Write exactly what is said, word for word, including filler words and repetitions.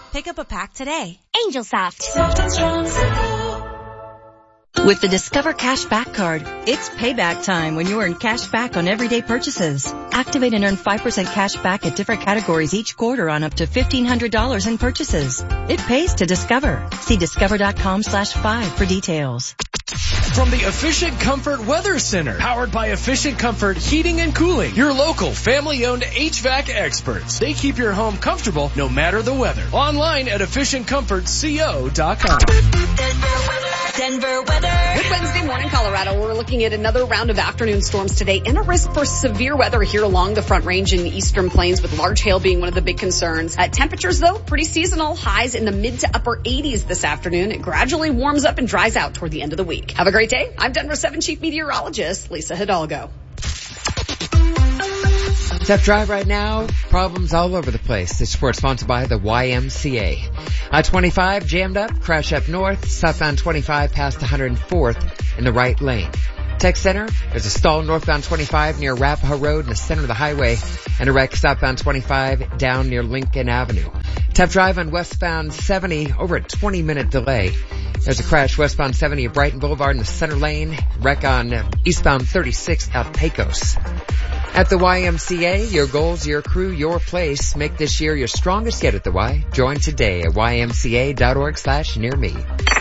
Pick up a pack today. Angel Soft. Soft and strong Simcoe. With the Discover Cashback Card, it's payback time when you earn cash back on everyday purchases. Activate and earn five percent cash back at different categories each quarter on up to fifteen hundred dollars in purchases. It pays to Discover. See discover.com slash five for details. From the Efficient Comfort Weather Center, powered by Efficient Comfort Heating and Cooling, your local family-owned H V A C experts. They keep your home comfortable no matter the weather. Online at efficient comfort co dot com. Denver weather. Good Wednesday morning, Colorado. We're looking at another round of afternoon storms today and a risk for severe weather here along the Front Range in the Eastern Plains, with large hail being one of the big concerns. Uh, temperatures, though, pretty seasonal. Highs in the mid to upper eighties this afternoon. It gradually warms up and dries out toward the end of the week. Have a great day. I'm Denver seven Chief Meteorologist Lisa Hidalgo. Tough drive right now. Problems all over the place. This report sponsored by the Y M C A. I twenty-five jammed up, crash up north, southbound twenty-five past one hundred fourth in the right lane. Tech Center, there's a stall northbound twenty-five near Arapahoe Road in the center of the highway, and a wreck southbound twenty-five down near Lincoln Avenue. Tough drive on westbound seventy, over a twenty minute delay. There's a crash westbound seventy at Brighton Boulevard in the center lane, wreck on eastbound thirty-six out Pecos. At the Y M C A, your goals, your crew, your place. Make this year your strongest yet at the Y. Join today at Y M C A dot org slash near me.